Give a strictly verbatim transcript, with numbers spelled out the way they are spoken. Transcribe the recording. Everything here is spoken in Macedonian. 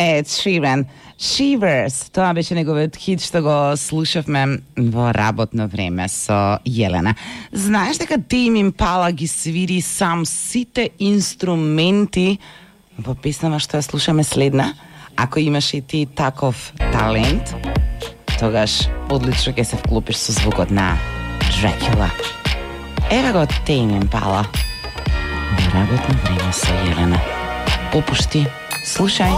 Ed Sheeran, Shivers, тоа беше неговиот хит што го слушавме во работно време со Јелена. Знаеш дека Тейм Импала ги свири сам сите инструменти во песнава што ја слушаме следна? Ако имаш и ти таков талент, тогаш одлично ќе се вклопиш со звукот на Дракула. Ева го Тейм Импала во работно време со Јелена. Опушти, слушај.